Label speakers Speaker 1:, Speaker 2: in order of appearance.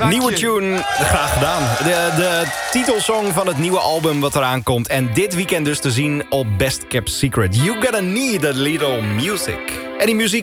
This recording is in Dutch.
Speaker 1: Nieuwe tune, graag gedaan. De titelsong van het nieuwe album wat eraan komt. En dit weekend dus te zien op Best Kept Secret. You Gotta Need a Little Music. En die muziek